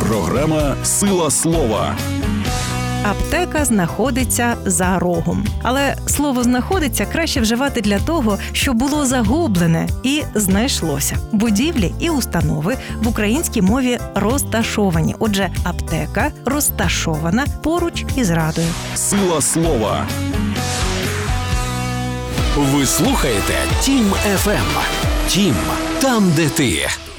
Програма «Сила слова». Аптека знаходиться за рогом. Але слово «знаходиться» краще вживати для того, що було загублене і знайшлося. Будівлі і установи в українській мові розташовані. Отже, аптека розташована поруч із радою. «Сила слова». Ви слухаєте Тім ФМ. Тім – там, де ти.